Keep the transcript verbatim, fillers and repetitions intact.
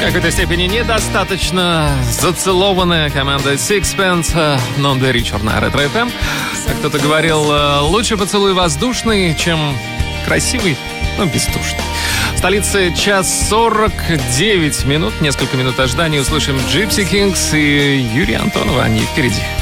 какой-то степени недостаточно зацелованная команда Sixpence, Non The Rich на Ретро эф эм. Кто-то говорил, лучше поцелуй воздушный, чем красивый, но бездушный. В столице час сорок девять минут, несколько минут ожидания. Услышим Gypsy Kings и Юрия Антонова. Они впереди.